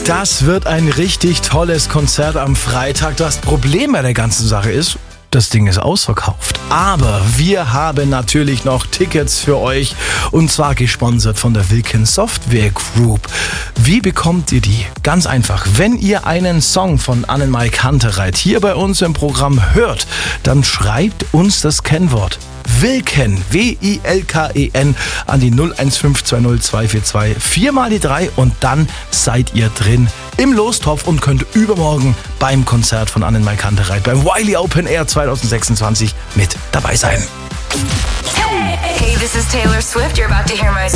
Das wird ein richtig tolles Konzert am Freitag. Das Problem bei der ganzen Sache ist, das Ding ist ausverkauft. Aber wir haben natürlich noch Tickets für euch und zwar gesponsert von der Wilken Software Group. Wie bekommt ihr die? Ganz einfach. Wenn ihr einen Song von Annenmai Kantereit hier bei uns im Programm hört, dann schreibt uns das Kennwort Wilken, W-I-L-K-E-N, an die 01520 4 mal die 3 und dann seid ihr drin im Lostopf und könnt übermorgen beim Konzert von Annenmai Kantereit beim Wiley Open Air 2026 mit dabei sein. Hey, this is Taylor Swift. You're about to hear my